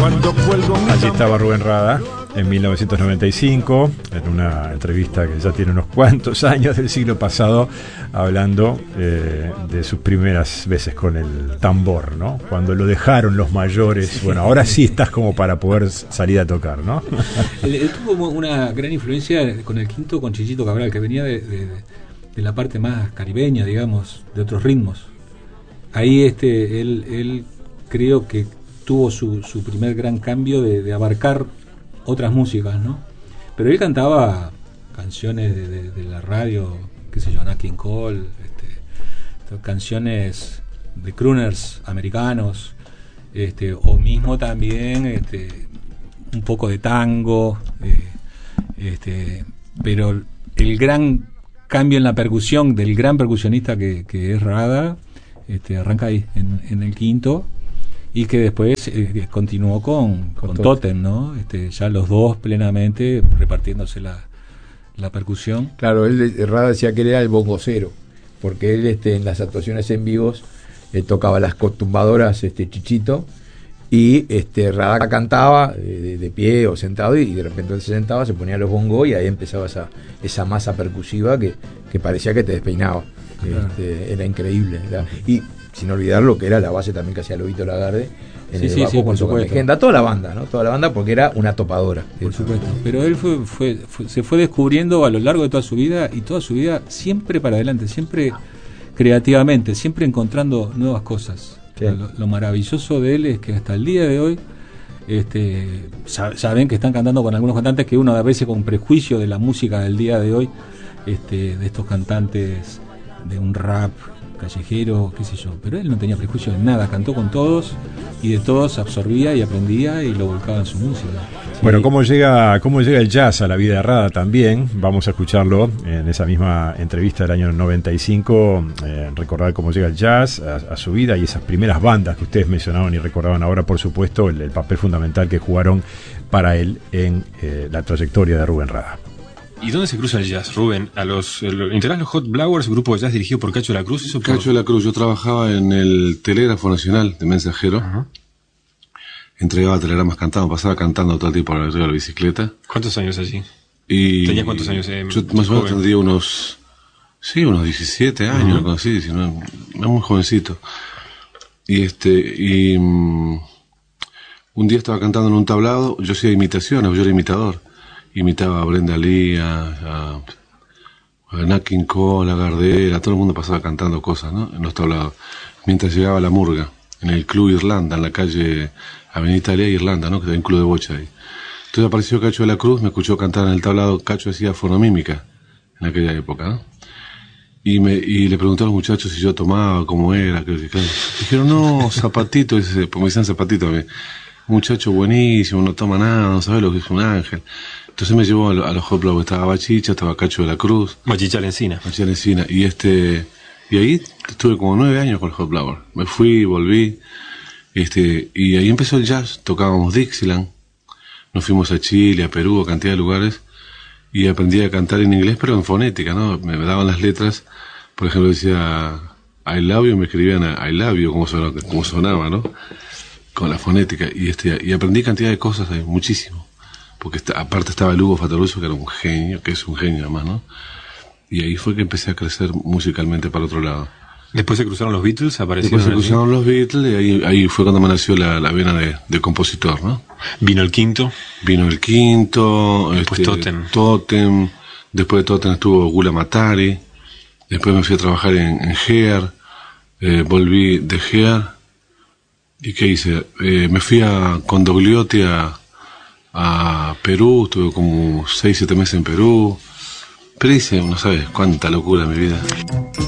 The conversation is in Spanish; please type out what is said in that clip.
Allí estaba Rubén Rada en 1995, en una entrevista que ya tiene unos cuantos años del siglo pasado, hablando de sus primeras veces con el tambor, ¿no? Cuando lo dejaron los mayores, bueno, ahora sí estás como para poder salir a tocar, ¿no? Él tuvo una gran influencia con el quinto, con Chichito Cabral, que venía de la parte más caribeña, digamos, de otros ritmos. Ahí él creo que tuvo su primer gran cambio de abarcar otras músicas, ¿no? Pero él cantaba canciones de la radio, qué sé yo, Nat King Cole, canciones de crooners americanos, o mismo también un poco de tango, pero el gran cambio en la percusión del gran percusionista que es Rada, arranca ahí en el quinto, y que después continuó con Totem, ¿no? Ya los dos plenamente repartiéndose la percusión. Claro, Rada decía que él era el bongocero, porque él en las actuaciones en vivos tocaba las tumbadoras Chichito, y Rada cantaba de pie o sentado, y de repente él se sentaba, se ponía los bongos y ahí empezaba esa masa percusiva que parecía que te despeinaba. Era increíble, y sin olvidar lo que era la base también que hacía Lobito Lagarde en el bajo, por supuesto. Legenda, toda la banda, ¿no? Toda la banda, porque era una topadora. Por supuesto. Pero él se fue descubriendo a lo largo de toda su vida, y toda su vida siempre para adelante, siempre creativamente, siempre encontrando nuevas cosas. Sí. Lo maravilloso de él es que hasta el día de hoy saben que están cantando con algunos cantantes que uno a veces con prejuicio de la música del día de hoy, de estos cantantes de un rap callejero, qué sé yo, pero él no tenía prejuicio de nada, cantó con todos y de todos absorbía y aprendía y lo volcaba en su música. Sí. Bueno, ¿cómo llega el jazz a la vida de Rada también? Vamos a escucharlo en esa misma entrevista del año 95, recordar cómo llega el jazz a su vida y esas primeras bandas que ustedes mencionaban y recordaban ahora, por supuesto, el papel fundamental que jugaron para él en la trayectoria de Rubén Rada. ¿Y dónde se cruza el jazz, Rubén? ¿Integrás los Hot Blowers, grupo de jazz dirigido por Cacho de la Cruz? Cacho de la Cruz, yo trabajaba en el Telégrafo Nacional de Mensajero. Uh-huh. Entregaba telegramas cantando, pasaba cantando todo el tiempo arriba de la bicicleta. ¿Cuántos años allí? ¿Tenías cuántos años? Yo más o menos tendría unos 17 años, uh-huh. Así, 19, muy jovencito. Y un día estaba cantando en un tablado, yo hacía imitaciones, yo era imitador. Imitaba a Brenda Lee, a Nat King Cole, a Gardel, a todo el mundo pasaba cantando cosas, ¿no? En los tablados. Mientras llegaba la murga, en el Club Irlanda, en la calle Avenida Italia e Irlanda, ¿no? Que hay un club de bocha ahí. Entonces apareció Cacho de la Cruz, me escuchó cantar en el tablado. Cacho hacía fonomímica en aquella época, ¿no? Y le pregunté a los muchachos si yo tomaba, cómo era. Dijeron, no, Zapatito, pues me decían Zapatito a mí. Un muchacho buenísimo, no toma nada, no sabe lo que es un ángel. Entonces me llevó a los Hot Blowers, estaba Bachicha, estaba Cacho de la Cruz. Bachicha Lencina. Y ahí estuve como 9 años con los Hot Blowers. Me fui, volví, y ahí empezó el jazz, tocábamos Dixieland, nos fuimos a Chile, a Perú, a cantidad de lugares, y aprendí a cantar en inglés, pero en fonética, ¿no? Me daban las letras, por ejemplo decía I love you, me escribían I love you, como sonaba, ¿no? Con la fonética, y aprendí cantidad de cosas ahí, muchísimo. Porque aparte estaba el Hugo Fatoruso, que era un genio, que es un genio además, ¿no? Y ahí fue que empecé a crecer musicalmente para otro lado. Después se cruzaron los Beatles, Después se cruzaron los Beatles, y ahí fue cuando me nació la vena de compositor, ¿no? Vino el quinto. Después Totem. Después de Totem estuvo Gula Matari. Después me fui a trabajar en Gear. Volví de Gear. ¿Y qué hice? Me fui con Dogliotti a Perú, estuve como 6-7 meses en Perú, pero hice, no sabes cuánta locura en mi vida.